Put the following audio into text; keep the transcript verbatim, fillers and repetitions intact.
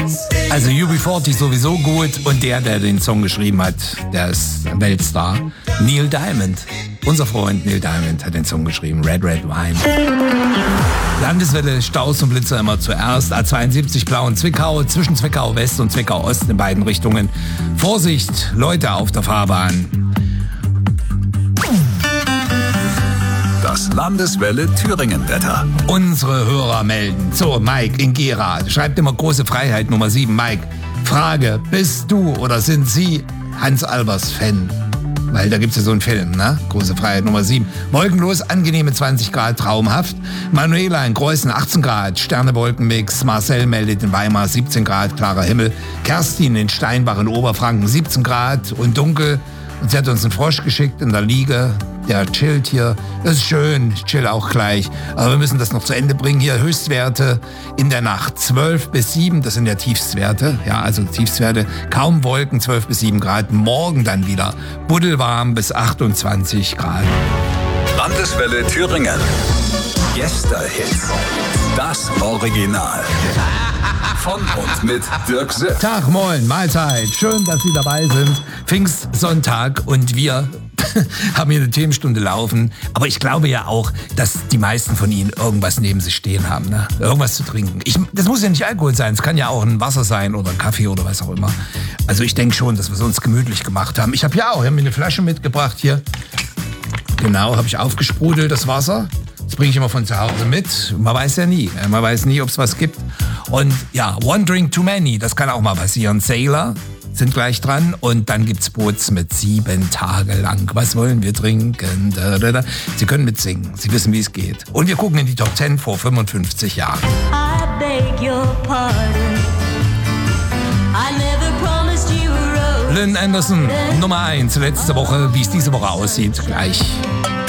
Also U B vierzig sowieso gut und der, der den Song geschrieben hat, der ist Weltstar. Neil Diamond. Unser Freund Neil Diamond hat den Song geschrieben, Red Red Wine. Landeswelle, Staus und Blitzer immer zuerst. A zweiundsiebzig Blau in Zwickau, zwischen Zwickau West und Zwickau Ost in beiden Richtungen. Vorsicht, Leute auf der Fahrbahn. Das Landeswelle Thüringen-Wetter. Unsere Hörer melden. So, Mike in Gera schreibt immer große Freiheit Nummer sieben. Mike, Frage, bist du oder sind Sie Hans Albers Fan? Weil da gibt es ja so einen Film, ne? Große Freiheit Nummer sieben. Wolkenlos, angenehme zwanzig Grad, traumhaft. Manuela in Greußen achtzehn Grad, Sterne-Wolkenmix. Marcel meldet in Weimar siebzehn Grad, klarer Himmel. Kerstin in Steinbach in Oberfranken siebzehn Grad und dunkel. Und sie hat uns einen Frosch geschickt in der Liege. Der chillt hier. Das ist schön, ich chill auch gleich. Aber wir müssen das noch zu Ende bringen. Hier Höchstwerte in der Nacht zwölf bis sieben. Das sind ja Tiefstwerte. Ja, also Tiefstwerte. Kaum Wolken, zwölf bis sieben Grad. Morgen dann wieder buddelwarm bis achtundzwanzig Grad. Landeswelle Thüringen. Gästehits. Das Original. Von und mit Dirk Sipp. Tag, moin, Mahlzeit. Schön, dass Sie dabei sind. Pfingstsonntag und wir haben hier eine Themenstunde laufen. Aber ich glaube ja auch, dass die meisten von Ihnen irgendwas neben sich stehen haben. Ne? Irgendwas zu trinken. Ich, das muss ja nicht Alkohol sein. Es kann ja auch ein Wasser sein oder ein Kaffee oder was auch immer. Also ich denke schon, dass wir es uns gemütlich gemacht haben. Ich habe ja auch, ich habe mir eine Flasche mitgebracht hier. Genau, habe ich aufgesprudelt, das Wasser. Das bringe ich immer von zu Hause mit. Man weiß ja nie. Man weiß nie, ob es was gibt. Und ja, One Drink Too Many, das kann auch mal passieren. Sailor sind gleich dran. Und dann gibt's Boots mit sieben Tage lang. Was wollen wir trinken? Da, da, da. Sie können mitsingen. Sie wissen, wie es geht. Und wir gucken in die Top zehn vor fünfundfünfzig Jahren. I beg your pardon. I never promised you a rose. Lynn Anderson, Nummer eins. Letzte Woche, wie es diese Woche aussieht, gleich.